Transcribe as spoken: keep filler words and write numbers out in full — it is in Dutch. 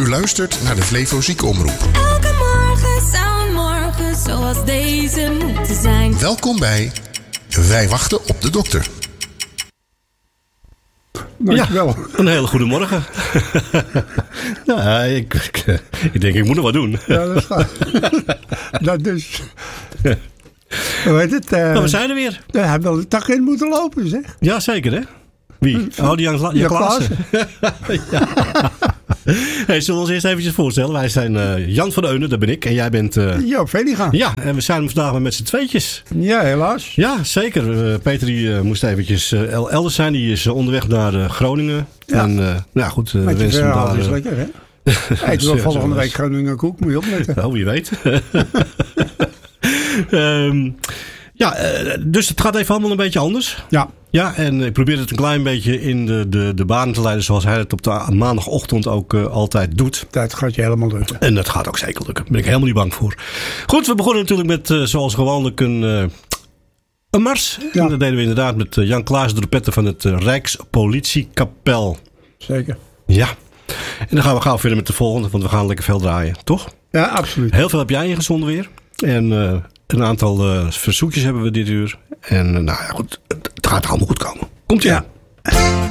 U luistert naar de Flevo Ziekenomroep. Elke morgen zou een morgen zoals deze moeten zijn. Welkom bij Wij wachten op de dokter. Dankjewel. Ja, een hele goede morgen. nou, ik, ik, ik denk, ik moet nog wat doen. Ja, dat is waar. Dat dus. Hoe heet het? Uh, nou, we zijn er weer. Hij heeft wel de tak in moeten lopen, zeg. Ja, zeker hè. Wie? Oh, die Jan, Jan, Jan Klaassen. ja. Hey, zullen we ons eerst eventjes voorstellen? Wij zijn uh, Jan van Eunen, dat ben ik. En jij bent... Uh... Joop Veliga. Ja, en we zijn vandaag met z'n tweetjes. Ja, helaas. Ja, zeker. Uh, Peter die uh, moest eventjes uh, elders zijn. Die is uh, onderweg naar uh, Groningen. Ja. En uh, nou goed, uh, we wensen hem daar... is lekker, hè? Hij doet wel volgende week Groningen koek, moet je opletten. Oh, wie weet. um, ja, uh, dus het gaat even allemaal een beetje anders. Ja. Ja, en ik probeer het een klein beetje in de, de, de banen te leiden zoals hij het op de maandagochtend ook uh, altijd doet. Dat gaat je helemaal lukken. En dat gaat ook zeker lukken. Daar ben ik helemaal niet bang voor. Goed, we begonnen natuurlijk met uh, zoals gewoonlijk een, uh, een mars. Ja. En dat deden we inderdaad met uh, Jan Klaassen, de trompetter van het uh, Rijkspolitiekapel. Zeker. Ja. En dan gaan we gauw verder met de volgende, want we gaan lekker veel draaien, toch? Ja, absoluut. Heel veel heb jij ingezonden weer. En uh, een aantal uh, verzoekjes hebben we dit uur. En uh, nou ja, goed, het, het gaat allemaal goed komen. Komt ie aan.